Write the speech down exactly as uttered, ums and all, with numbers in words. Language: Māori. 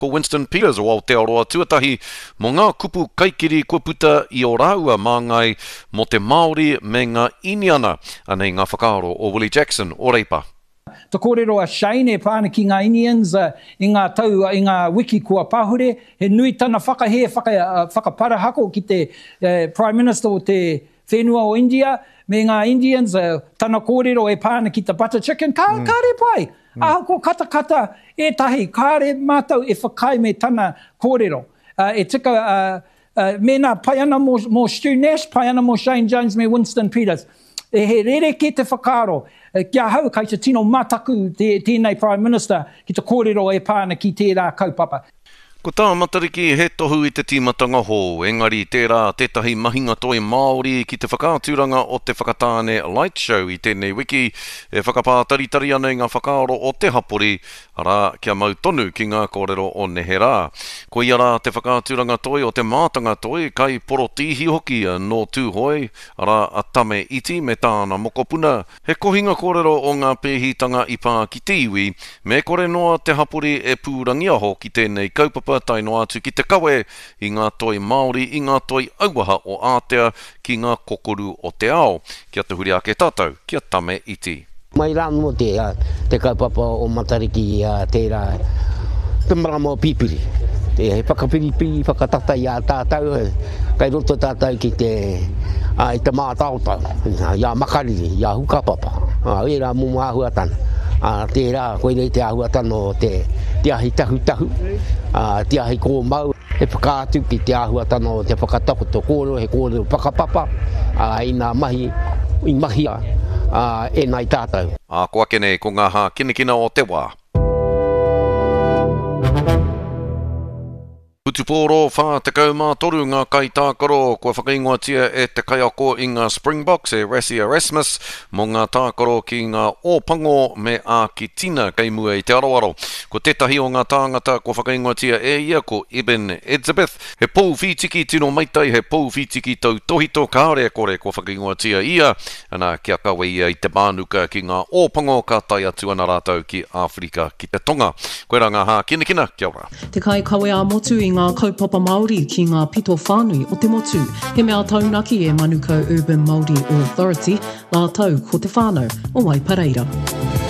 Ko Winston Peters o Aotearoa tuatahi mo ngā kupu kaikiri kua puta I o rāua māngai mo te Māori me ngā iniana, anei ngā whakaaro o Willie Jackson o Reipa. Ta kōrero a Shane e pāna ki ngā Indians uh, i ngā tau, i ngā wiki kua pahure, he nui tana whakahe, whaka, uh, whakaparahako ki te uh, Prime Minister o te whenua o India, me ngā Indians, uh, tana kōrero e pāna ki te butter chicken, ka, mm. kāre pai. Mm. Aha ko kata kata e tahi, kāre mātau e whakai me tana kōrero. Uh, e tika, uh, uh, me nā pai ana mo, mo Stu Nash, pai ana mo Shane Jones me Winston Peters. E he rere ke te whakaaro, e, kia hau kai te tino mataku te, tēnei Prime Minister ki te kōrero e pāna ki tērā kaupapa. Ko tā matariki he tohu I te tīmatanga hō, engari tērā tētahi mahinga toi Māori ki te whakāturanga o te whakatāne Light Show I tēnei wiki, e whakapātaritari ana I ngā whakaaro o te hapori, ara kia mau tonu ki ngā kōrero o Neherā. Ko ia rā te whakāturanga toi o te mātanga toi, kai porotihi hoki no tūhoi, ara a tame iti me tāna mokopuna. He kohinga kōrero o ngā pēhitanga I pā ki te iwi, me kore noa te hapori e pūrangia ho ki tēnei kaupapa taino atu ki te kawe I ngā toi Māori, I ngā toi auaha o Ātea ki ngā kokoru o te ao. Kia te huri ake tātou, kia tame iti. Mai rā no te, te kaupapa o Matariki uh, tērā, te marama o pipiri. Te he whakapiripiri, whakatata I a tātou, kai roto tātou ki te, uh, I te mātautau, I a makariri, I a hukapapa, uh, e rā mumu ahuatana. Uh, tērā, koe rei te ahuatana o te, te ahi tahu tahu, uh, te ahi kō mau, he whakātu ki te ahuatana o te whakatakoto kōrero, he kōrero whakapapa, uh, I nā mahi, I mahia, uh, e nai tātou. A koa kene ko ngā hā kinekina o te wā. Putupōro whā te kaumā toru ngā kai tākaro, kua whakaingoatia e te kaiako I ngā Springboks e Rassie Erasmus, mo ngā tākaro ki ngā ōpango me a ki tina kei mua I te aroaro. Ko tētahi o ngā tāngata kua whakaingoatia e ia ko Ibn Elizabeth, he pou whitiki tino maitai, he pou whitiki tau tohito kāre kore kua whakaingoatia ia, ana kia kawe ia I te mānuka ki ngā ōpango ka tai atu ana rātou ki Afrika ki te Tonga. Koe rā ngā hā kinekina, kia ora. Te kai kawe a motu I ngā kaupapa Māori ki ngā pito whānui o te motu. He mea taunaki e Manukau Urban Māori Authority, nā tau ko te whānau o Waipareira.